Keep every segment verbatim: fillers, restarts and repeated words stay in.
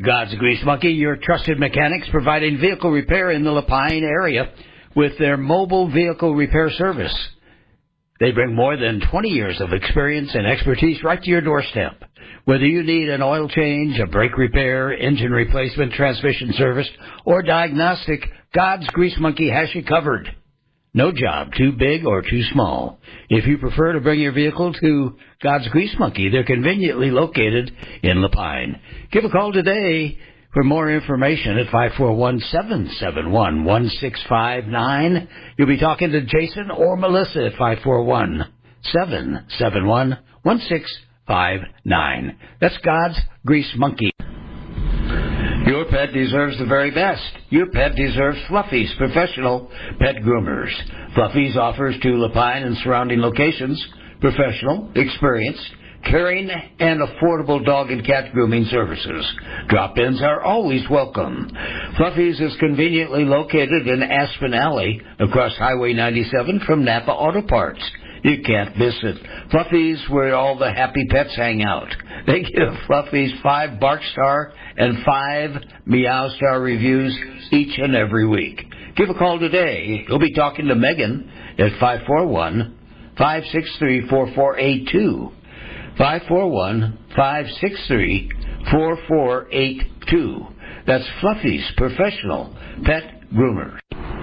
God's Grease Monkey, your trusted mechanics providing vehicle repair in the Lapine area with their mobile vehicle repair service. They bring more than twenty years of experience and expertise right to your doorstep. Whether you need an oil change, a brake repair, engine replacement, transmission service, or diagnostic, God's Grease Monkey has you covered. No job too big or too small. If you prefer to bring your vehicle to God's Grease Monkey, they're conveniently located in Lapine. Give a call today for more information at five four one, seven seven one, one six five nine. You'll be talking to Jason or Melissa at five four one, seven seven one, one six five nine. That's God's Grease Monkey. Your pet deserves the very best. Your pet deserves Fluffy's professional pet groomers. Fluffy's offers to Lapine and surrounding locations professional, experienced, caring, and affordable dog and cat grooming services. Drop-ins are always welcome. Fluffy's is conveniently located in Aspen Alley across Highway ninety-seven from Napa Auto Parts. You can't miss it. Fluffy's, where all the happy pets hang out. They give Fluffy's five Bark Star and five Meow Star reviews each and every week. Give a call today. You'll be talking to Megan at five four one, five six three, four four eight two. five four one, five six three, four four eight two. That's Fluffy's professional pet groomer.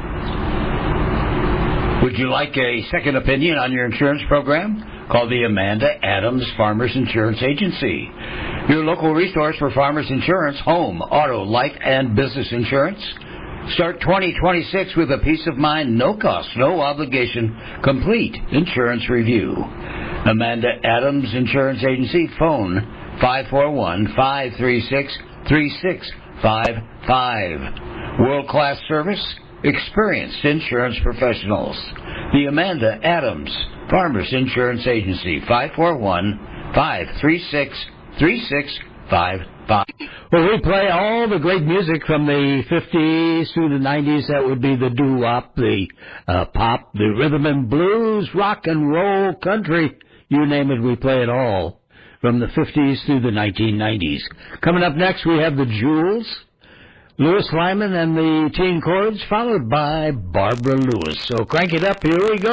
Would you like a second opinion on your insurance program? Call the Amanda Adams Farmers Insurance Agency, your local resource for farmers insurance, home, auto, life, and business insurance. Start twenty twenty-six with a peace of mind, no cost, no obligation, complete insurance review. Amanda Adams Insurance Agency, phone five four one, five three six, three six five five. World-class service, experienced insurance professionals. The Amanda Adams Farmers Insurance Agency, five four one, five three six, three six five five. Well, we play all the great music from the fifties through the nineties. That would be the doo-wop, the uh, pop, the rhythm and blues, rock and roll, country. You name it, we play it all from the fifties through the nineteen nineties. Coming up next, we have the Jewels, Louis Lyman and the Teen Chords, followed by Barbara Lewis. So crank it up. Here we go.